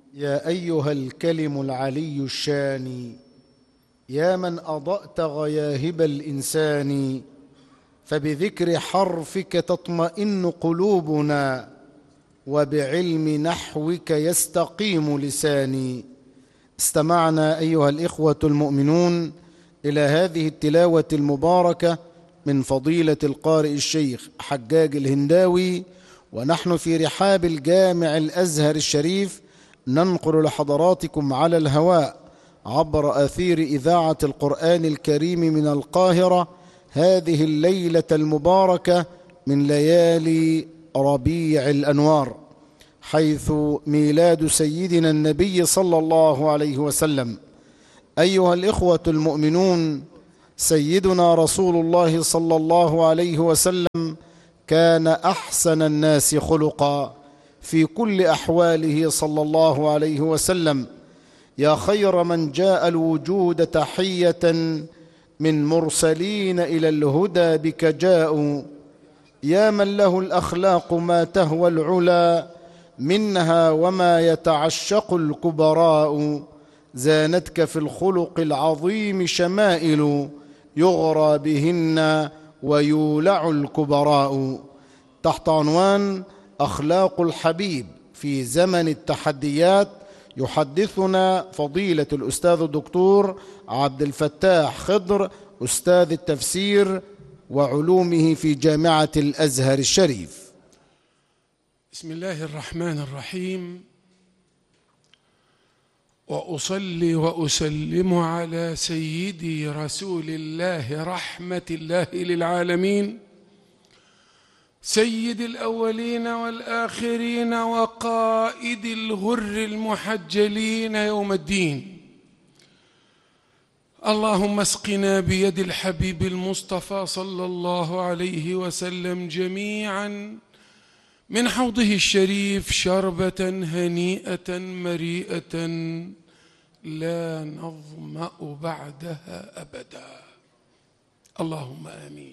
يا أيها الكلم العلي الشان، يا من أضأت غياهب الإنسان، فبذكر حرفك تطمئن قلوبنا، وبعلم نحوك يستقيم لساني. استمعنا أيها الإخوة المؤمنون إلى هذه التلاوة المباركة من فضيلة القارئ الشيخ حجاج الهنداوي، ونحن في رحاب الجامع الأزهر الشريف ننقل لحضراتكم على الهواء عبر أثير إذاعة القرآن الكريم من القاهرة هذه الليلة المباركة من ليالي ربيع الأنوار، حيث ميلاد سيدنا النبي صلى الله عليه وسلم. أيها الإخوة المؤمنون، سيدنا رسول الله صلى الله عليه وسلم كان أحسن الناس خلقا في كل أحواله صلى الله عليه وسلم. يا خير من جاء الوجود تحية من مرسلين إلى الهدى بك جاءوا، يا من له الأخلاق ما تهوى العلا منها وما يتعشق الكبراء، زانتك في الخلق العظيم شمائل يغرى بهن ويولع الكبراء. تحت عنوان أخلاق الحبيب في زمن التحديات يحدثنا فضيلة الأستاذ الدكتور عبد الفتاح خضر، أستاذ التفسير وعلومه في جامعة الأزهر الشريف. بسم الله الرحمن الرحيم، وأصلي وأسلم على سيدي رسول الله رحمة الله للعالمين، سيد الأولين والآخرين وقائد الغر المحجلين يوم الدين. اللهم اسقنا بيد الحبيب المصطفى صلى الله عليه وسلم جميعا من حوضه الشريف شربة هنيئة مريئة لا نظمأ بعدها أبدا، اللهم آمين.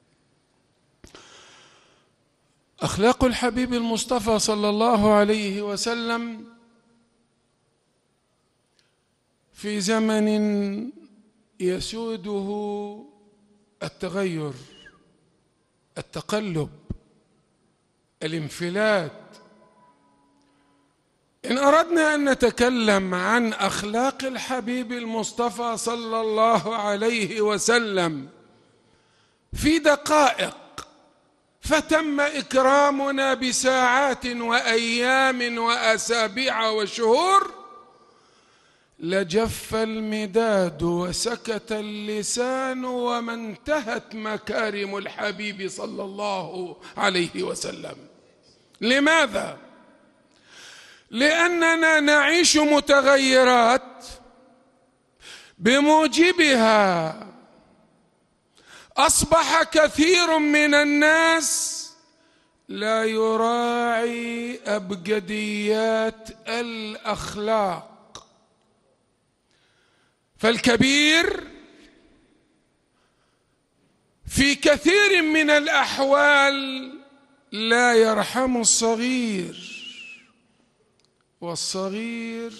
أخلاق الحبيب المصطفى صلى الله عليه وسلم في زمن يسوده التغير، التقلب، الانفلات. إن أردنا أن نتكلم عن أخلاق الحبيب المصطفى صلى الله عليه وسلم في دقائق، فتم إكرامنا بساعات وأيام وأسابيع وشهور، لجف المداد وسكت اللسان وما انتهت مكارم الحبيب صلى الله عليه وسلم. لماذا؟ لأننا نعيش متغيرات بموجبها أصبح كثير من الناس لا يراعي أبجديات الأخلاق. فالكبير في كثير من الأحوال لا يرحم الصغير، والصغير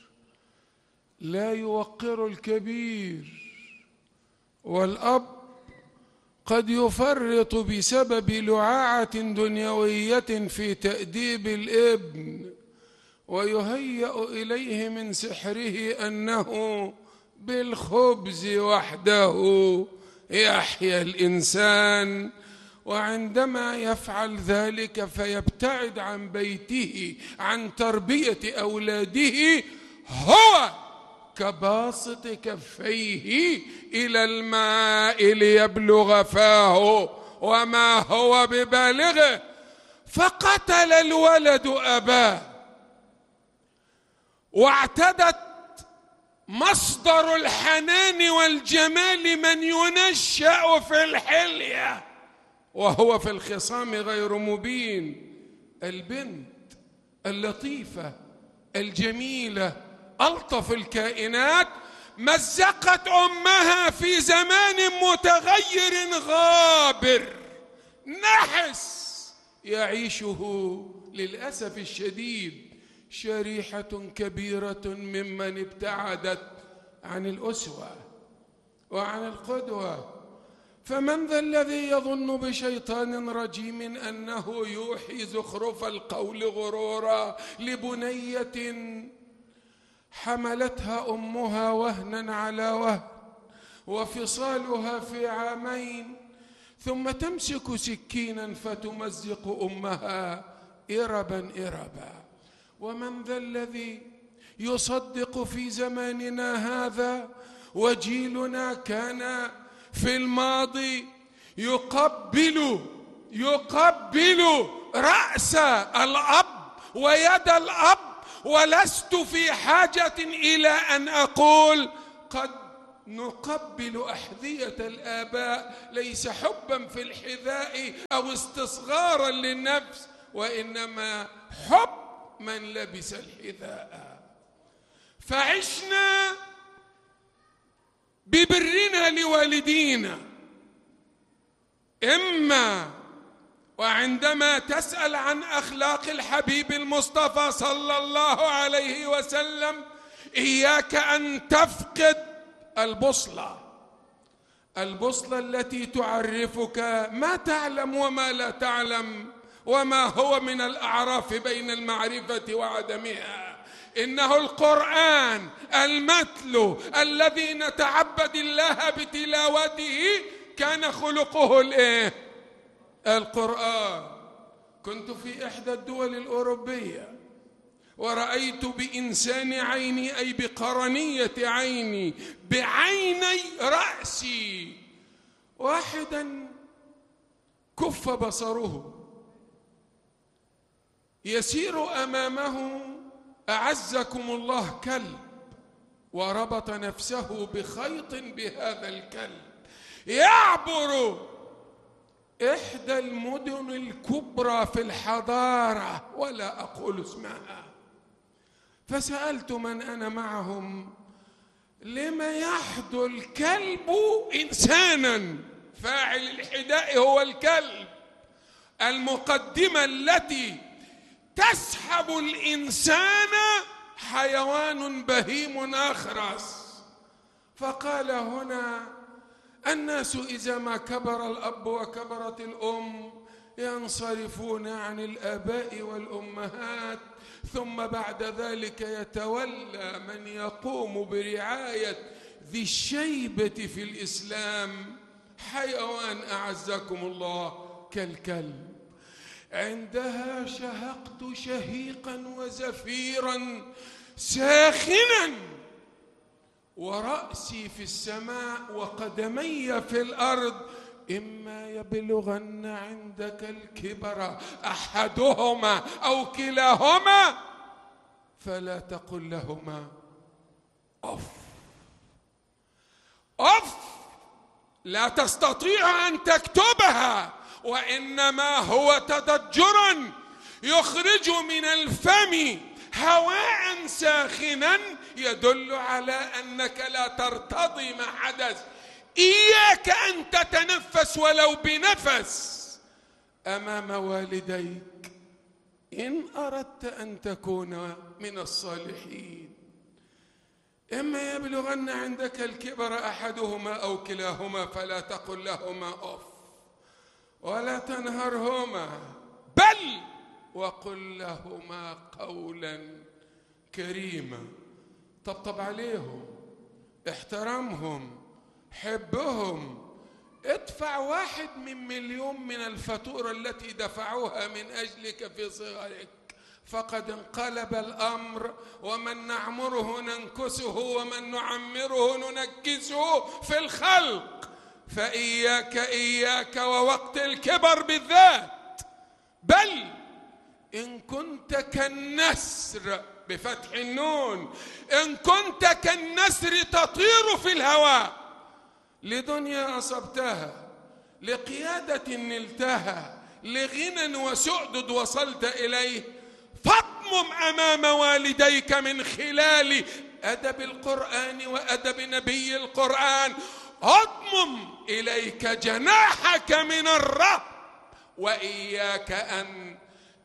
لا يوقر الكبير، والأب قد يفرط بسبب لعاعة دنيوية في تأديب الابن، ويهيأ إليه من سحره أنه بالخبز وحده يحيا الإنسان، وعندما يفعل ذلك فيبتعد عن بيته، عن تربية أولاده، هو كباسط كفيه إلى الماء ليبلغ فاه وما هو ببالغه، فقتل الولد أباه، واعتدت مصدر الحنان والجمال من ينشأ في الحلية وهو في الخصام غير مبين. البنت اللطيفة الجميلة ألطف الكائنات مزقت أمها في زمان متغير غابر نحس يعيشه للأسف الشديد شريحة كبيرة ممن ابتعدت عن الأسوة وعن القدوة. فمن ذا الذي يظن بشيطان رجيم أنه يوحي زخرف القول غرورا لبنية حملتها أمها وهنا على وهن وفصالها في عامين، ثم تمسك سكينا فتمزق أمها إربا إربا. ومن ذا الذي يصدق في زماننا هذا وجيلنا كان في الماضي يقبل رأس الأب ويد الأب، ولست في حاجة إلى أن أقول قد نقبل أحذية الآباء، ليس حبا في الحذاء أو استصغارا للنفس، وإنما حب من لبس الحذاء. فعشنا ببرنا لوالدينا، إما وعندما تسأل عن أخلاق الحبيب المصطفى صلى الله عليه وسلم إياك أن تفقد البوصلة التي تعرفك ما تعلم وما لا تعلم، وما هو من الأعراف بين المعرفة وعدمها. إنه القرآن المتلو الذي نتعبد الله بتلاوته كان خلقه القرآن. كنت في إحدى الدول الأوروبية ورأيت بإنسان عيني، أي بقرنية عيني، بعيني رأسي، واحدا كف بصره يسير أمامه أعزكم الله كلب، وربط نفسه بخيط بهذا الكلب، يعبر إحدى المدن الكبرى في الحضارة ولا أقول اسمها. فسألت من أنا معهم: لما يحدو الكلب إنسانا؟ فاعل الحداء هو الكلب، المقدمة التي تسحب الإنسان حيوان بهيم أخرس. فقال: هنا الناس إذا ما كبر الأب وكبرت الأم ينصرفون عن الآباء والأمهات، ثم بعد ذلك يتولى من يقوم برعاية ذي الشيبة في الإسلام، حيوان أعزكم الله كالكلب. عندها شهقت شهيقا وزفيرا ساخنا، ورأسي في السماء وقدمي في الأرض: إما يبلغن عندك الكبر أحدهما أو كلاهما فلا تقل لهما أف. أف لا تستطيع أن تكتبها، وإنما هو تضجر يخرج من الفم هواء ساخنا يدل على أنك لا ترتضي ما حدث. إياك أن تتنفس ولو بنفس أمام والديك إن أردت أن تكون من الصالحين. إما يبلغن عندك الكبر أحدهما أو كلاهما فلا تقل لهما أف ولا تنهرهما، بل وقل لهما قولا كريما. طبطب عليهم، احترمهم، حبهم، ادفع 1 من مليون من الفاتورة التي دفعوها من أجلك في صغرك، فقد انقلب الأمر. ومن نعمره ننكسه ومن نعمره ننكسه في الخلق. فإياك ووقت الكبر بالذات. بل إن كنت كالنسر بفتح النون، إن كنت كالنسر تطير في الهواء لدنيا أصبتها، لقيادة نلتها، لغنى وسؤدد وصلت إليه، فاضمم أمام والديك من خلال أدب القرآن وأدب نبي القرآن. اضمم إليك جناحك من الرهب، وإياك أن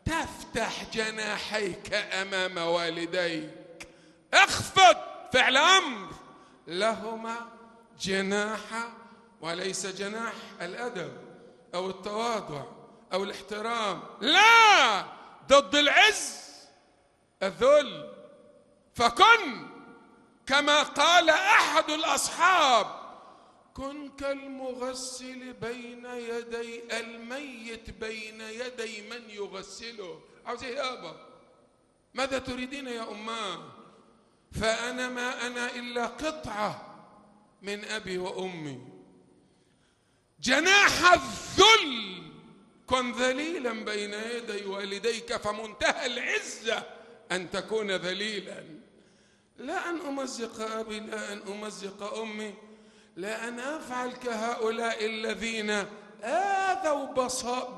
تفتح جناحيك أمام والديك. اخفض، فعل أمر، لهما جناح، وليس جناح الأدب أو التواضع أو الاحترام، لا، ضد العز الذل. فكن كما قال أحد الأصحاب: كن كالمغسل بين يدي الميت بين يدي من يغسله. عاوز ايه يابا؟ ماذا تريدين يا أماه؟ فأنا ما أنا إلا قطعة من أبي وأمي. جناح الذل، كن ذليلا بين يدي والديك، فمنتهى العزة أن تكون ذليلا. لا أن أمزق أبي، لا أن أمزق أمي، لا أن أفعل كهؤلاء الذين آذوا